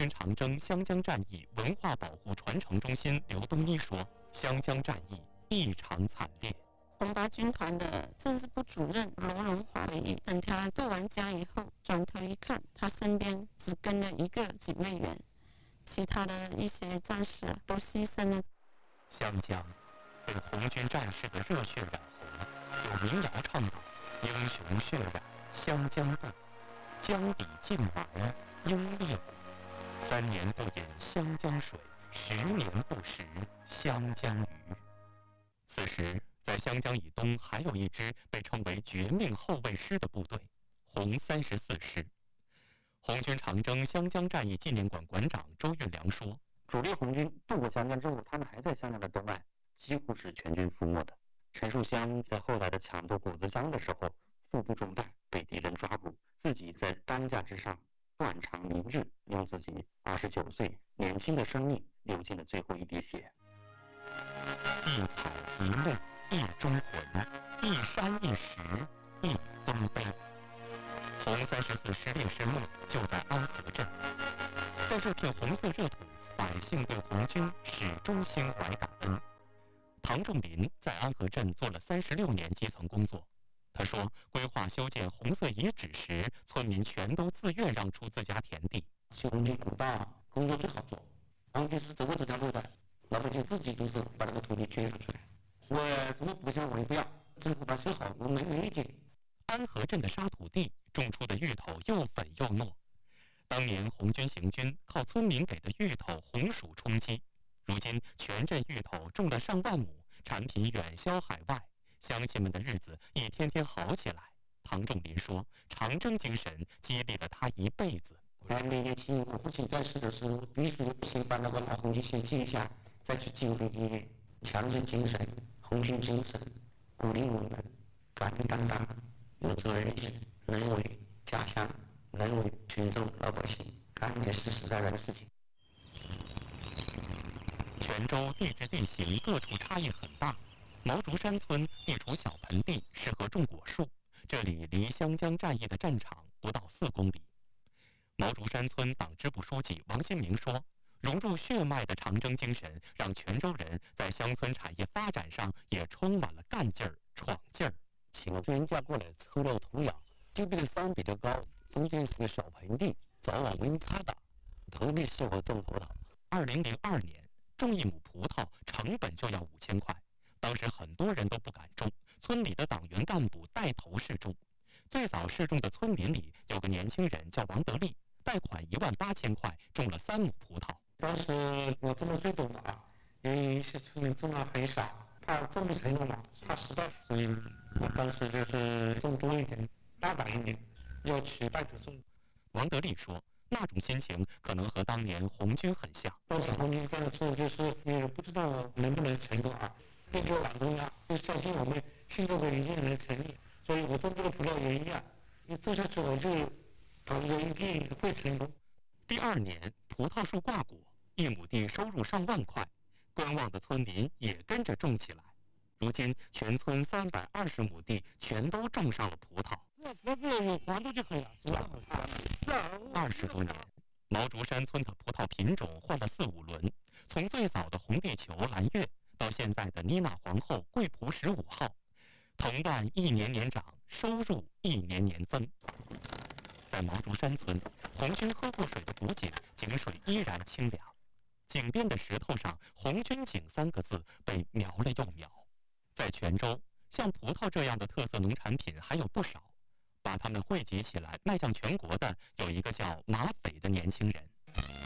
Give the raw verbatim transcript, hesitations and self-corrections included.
军长征湘江战役文化保护传承中心刘东一说：“湘江战役异常惨烈。” 红八军团的政治部主任罗荣华回忆，等他渡完江以后，转头一看，他身边只跟了一个警卫员，其他的一些战士啊都牺牲了。 湘江被红军战士的热血染红，有民谣唱道：“英雄血染湘江渡，江底尽埋英烈骨。三年不饮湘江水，十年不食湘江鱼。”此时，在湘江以东还有一支被称为绝命后卫师的部队——红三十四师。红军长征湘江战役纪念馆馆长周运良说：“ 主力红军渡过湘江之后，他们还在湘江的东岸，几乎是全军覆没的。陈树湘在后来的抢渡果子江的时候，腹部中弹，被敌人抓捕，自己在担架之上断肠明志，用自己二十九岁年轻的生命流尽了最后一滴血。 一草一泪一忠魂，一山一石一丰碑。红三十四师烈士墓就在安和镇，在这片红色热土，百姓对红军始终心怀感恩。唐仲林在安和镇做了三十六年基层工作。他说，规划修建红色遗址时，村民全都自愿让出自家田地。 修红军古道工作最好做，红军是走过这条路的，老百姓自己都是把这个土地捐出来。我什么不想我也不要，政府把修好，我没有意见。 安和镇的沙土地种出的芋头又粉又糯，当年红军行军靠村民给的芋头红薯充饥，如今全镇芋头种了上万亩，产品远销海外，乡亲们的日子一天天好起来。唐仲林说，长征精神激励了他一辈子。 在每年庆我父亲在世的时候，必须先把那个老红军先记一下，再去敬畏敌人，强身精神，红军精神，鼓励我们敢于担当，有责任心，能为家乡，能为群众老百姓干一点实实在在的事情。 泉州地质地形各处差异很大，毛竹山村地处小盆地，适合种果树，这里离湘江战役的战场不到四公里。毛竹山村党支部书记王新明说，融入血脉的长征精神，让泉州人在乡村产业发展上也充满了干劲儿、闯劲儿。 请专家过来抽了土壤，这边的山比较高，中间是个小盆地，早晚温差大，特别适合种葡萄。 二零零二年，种一亩葡萄成本就要五千块，当时很多人都不敢种，村里的党员干部带头试种。最早试种的村民里有个年轻人叫王德利，贷款一万八千块种了三亩葡萄。 当时我种的最多嘛啊，因为一些村民种了很少，怕种不成功嘛，怕失败，所以我当时就是种多一点，大胆一点，要取代着种。 王德利说，那种心情可能和当年红军很像。 当时红军干的时候，就是也不知道能不能成功啊，并且党中央就相信我们新中国一定能成立。所以我种这个葡萄也一样，一种下去我就感觉一定会成功。 第二年，葡萄树挂果，一亩地收入上万块，观望的村民也跟着种起来。如今，全村三百二十亩地全都种上了葡萄。 那这有黄豆就可以了，是吧？ 二十多年，毛竹山村的葡萄品种换了四五轮，从最早的红地球、蓝月，到现在的妮娜皇后、桂璞十五号。藤蔓一年年长，收入一年年增。在毛竹山村，红军喝过水的古井，井水依然清凉。井边的石头上“红军井”三个字被描了又描。在泉州，像葡萄这样的特色农产品还有不少，把它们汇集起来卖向全国的有一个叫马匪的年轻人。